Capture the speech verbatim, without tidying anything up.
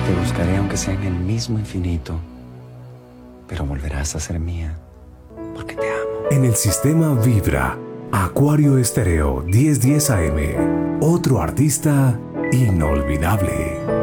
Te buscaré aunque sea en el mismo infinito, pero volverás a ser mía, porque te amo. En el sistema Vibra, Acuario Estéreo diez diez A M, otro artista inolvidable.